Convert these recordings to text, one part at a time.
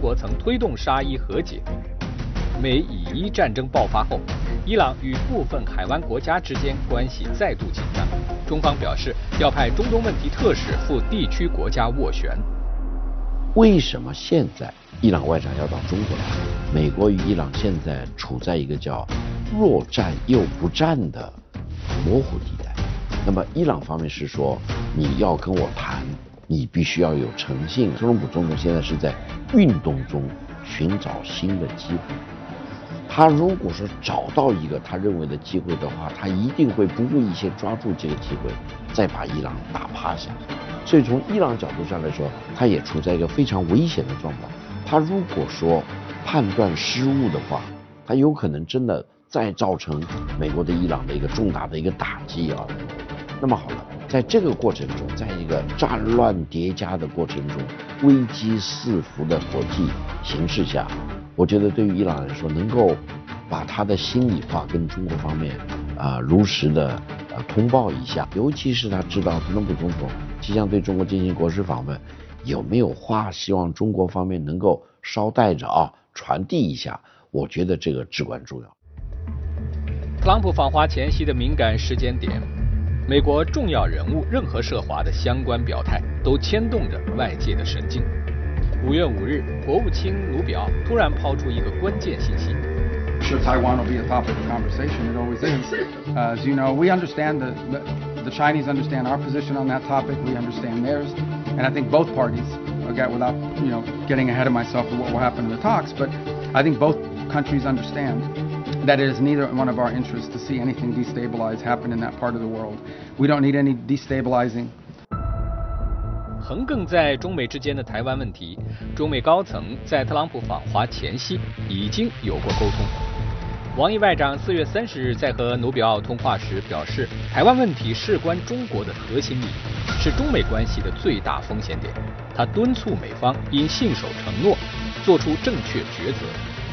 国曾推动沙伊和解。美以伊战争爆发后，伊朗与部分海湾国家之间关系再度紧张。中方表示要派中东问题特使赴地区国家斡旋。 为什么现在伊朗外长要到中国来？美国与伊朗现在处在一个叫若战又不战的模糊地带。那么伊朗方面是说，你要跟我谈，你必须要有诚信。特朗普总统现在是在运动中寻找新的机会。他如果说找到一个他认为的机会的话，他一定会不顾一切抓住这个机会，再把伊朗打趴下。所以从伊朗角度上来说，他也处在一个非常危险的状况。他如果说判断失误的话，他有可能真的再造成美国对伊朗的一个重大的一个打击啊。那么好了，在这个过程中，在一个战乱叠加的过程中，危机四伏的国际形势下，我觉得对于伊朗来说，能够把他的心里话跟中国方面如实的通报一下，尤其是他知道特朗普总统即将对中国进行国事访问，有没有话希望中国方面能够捎带着传递一下，我觉得这个至关重要。 特朗普访华前夕的敏感时间点，美国重要人物任何涉华的相关表态都牵动着外界的神经。5月5日，国务卿卢比奥突然抛出一个关键信息。 Sure, Taiwan will be a topic of conversation. It always is. As you know, we understand the Chinese understand our position on that topic. We understand theirs, and I think both parties, again, without getting ahead of myself of what will happen in the talks, but I think both countries understand that it is neither one of our interests to see anything destabilize happen in that part of the world. We don't need any destabilizing. 横亘在中美之间的台湾问题，中美高层在特朗普访华前夕已经有过沟通。王毅外长4月30日在和努比奥通话时表示，台湾问题事关中国的核心利益，是中美关系的最大风险点。他敦促美方应信守承诺，做出正确抉择。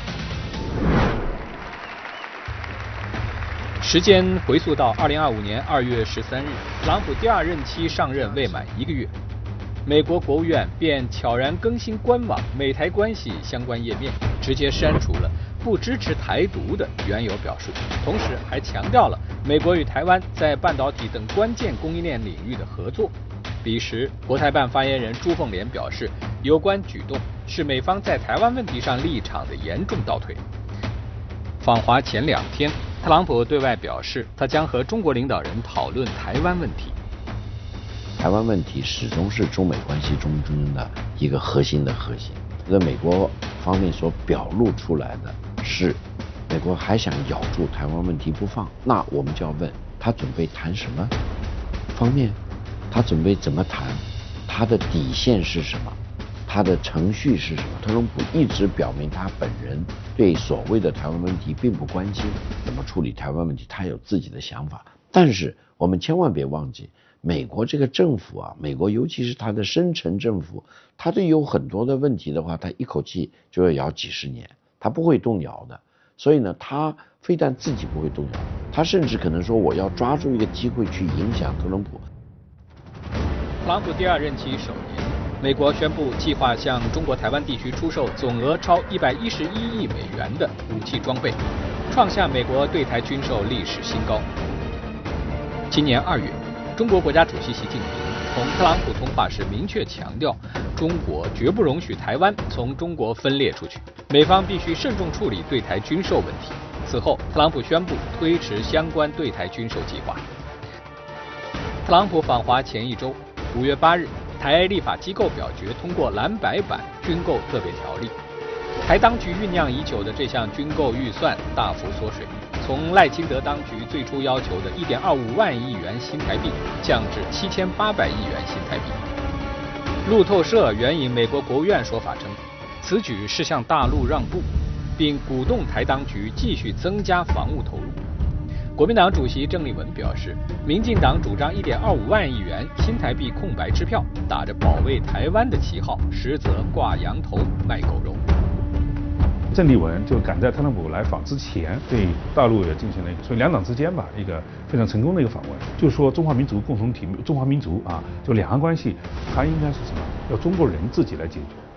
时间回溯到2025年2月13日，特朗普第2任期上任未满1个月，美国国务院便悄然更新官网美台关系相关页面，直接删除了不支持台独的原有表述，同时还强调了美国与台湾在半导体等关键供应链领域的合作。彼时，国台办发言人朱凤莲表示，有关举动是美方在台湾问题上立场的严重倒退。访华前2天，特朗普对外表示，他将和中国领导人讨论台湾问题。 台湾问题始终是中美关系中的一个核心。在美国方面所表露出来的是，美国还想咬住台湾问题不放，那我们就要问他准备谈什么方面，他准备怎么谈，他的底线是什么，他的程序是什么。特朗普一直表明他本人对所谓的台湾问题并不关心，怎么处理台湾问题他有自己的想法。但是我们千万别忘记，美国这个政府美国尤其是他的深层政府，他对有很多的问题的话，他一口气就要摇几十年，他不会动摇的。所以呢，他非但自己不会动摇，他甚至可能说我要抓住一个机会去影响特朗普。 特朗普第2任期首年，美国宣布计划向中国台湾地区出售总额超111亿美元的武器装备，创下美国对台军售历史新高。今年2月，中国国家主席习近平同特朗普通话时明确强调，中国绝不容许台湾从中国分裂出去，美方必须慎重处理对台军售问题。此后，特朗普宣布推迟相关对台军售计划。特朗普访华前1周，5月8日，台立法机构表决通过蓝白版军购特别条例，台当局酝酿已久的这项军购预算大幅缩水，从赖清德当局最初要求的1.25万亿元新台币降至7800亿元新台币。路透社援引美国国务院说法称，此举是向大陆让步，并鼓动台当局继续增加防务投入。国民党主席郑丽文表示，民进党主张1.25万亿元新台币空白支票，打着保卫台湾的旗号，实则挂羊头卖狗肉。 郑丽文就赶在特朗普来访之前，对大陆也进行了所以2党之间吧一个非常成功的一个访问，就是说中华民族共同体，中华民族就两岸关系，它应该是什么？要中国人自己来解决。